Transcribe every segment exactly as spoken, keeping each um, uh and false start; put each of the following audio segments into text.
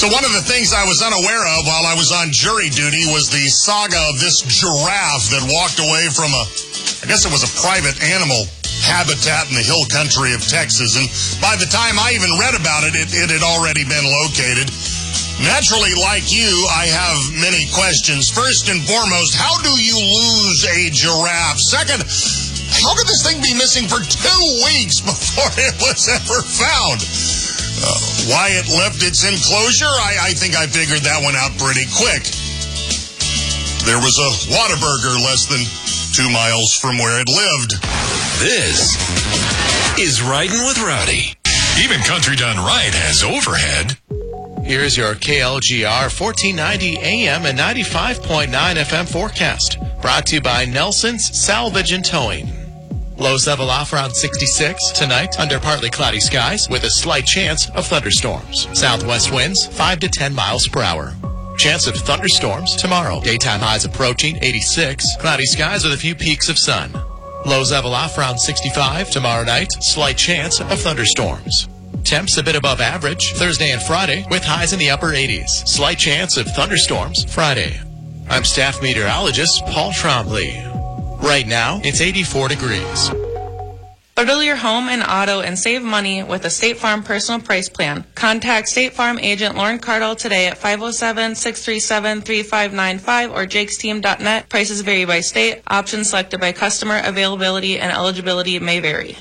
So one of the things I was unaware of while I was on jury duty was the saga of this giraffe that walked away from a, I guess it was a private animal habitat in the hill country of Texas. And by the time I even read about it, it, it had already been located. Naturally, like you, I have many questions. First and foremost, how do you lose a giraffe? Second, how could this thing be missing for two weeks before it was ever found? Uh, why it left its enclosure, I, I think I figured that one out pretty quick. There was a Whataburger less than two miles from where it lived. This is Riding with Rowdy. Even Country Done Right has overhead. Here's your K L G R fourteen ninety A M and ninety-five point nine F M forecast. Brought to you by Nelson's Salvage and Towing. Lows level off around sixty-six tonight under partly cloudy skies with a slight chance of thunderstorms. Southwest winds five to ten miles per hour. Chance of thunderstorms tomorrow. Daytime highs approaching eighty-six. Cloudy skies with a few peaks of sun. Lows level off around sixty-five tomorrow night. Slight chance of thunderstorms. Temps a bit above average Thursday and Friday with highs in the upper eighties. Slight chance of thunderstorms Friday. I'm staff meteorologist Paul Trombley. Right now, it's eighty-four degrees. Bundle your home and auto and save money with a State Farm personal price plan. Contact State Farm agent Lauren Cardle today at five oh seven, six three seven, three five nine five or jakes team dot net. Prices vary by state. Options selected by customer. Availability and eligibility may vary.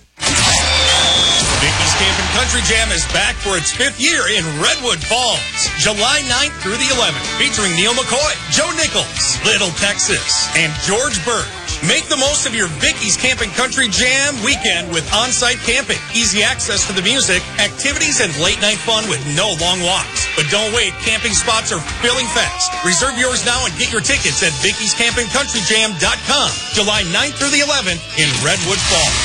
Vicky's Camping Country Jam is back for its fifth year in Redwood Falls, July ninth through the eleventh, featuring Neil McCoy, Joe Nichols, Little Texas, and George Birch. Make the most of your Vicky's Camping Country Jam weekend with on-site camping, easy access to the music, activities, and late-night fun with no long walks. But don't wait, camping spots are filling fast. Reserve yours now and get your tickets at vicky's camping country jam dot com, July ninth through the eleventh in Redwood Falls.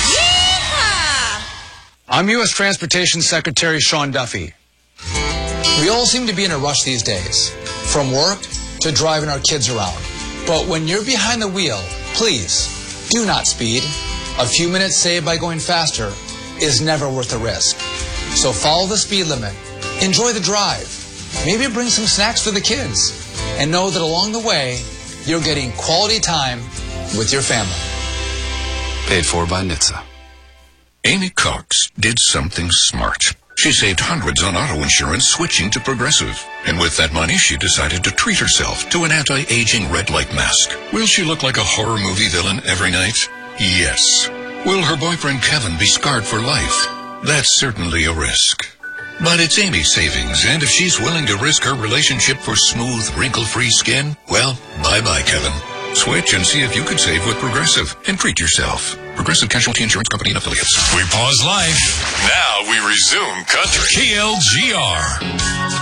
I'm U S Transportation Secretary Sean Duffy. We all seem to be in a rush these days, from work to driving our kids around. But when you're behind the wheel, please do not speed. A few minutes saved by going faster is never worth the risk. So follow the speed limit, enjoy the drive, maybe bring some snacks for the kids, and know that along the way, you're getting quality time with your family. Paid for by N H T S A. Amy Cox did something smart. She saved hundreds on auto insurance switching to Progressive. And with that money, she decided to treat herself to an anti-aging red light mask. Will she look like a horror movie villain every night? Yes. Will her boyfriend Kevin be scarred for life? That's certainly a risk. But it's Amy's savings, and if she's willing to risk her relationship for smooth, wrinkle-free skin, well, bye-bye, Kevin. Switch and see if you could save with Progressive and treat yourself. Progressive Casualty Insurance Company and Affiliates. We pause life. Now we resume country. K L G R.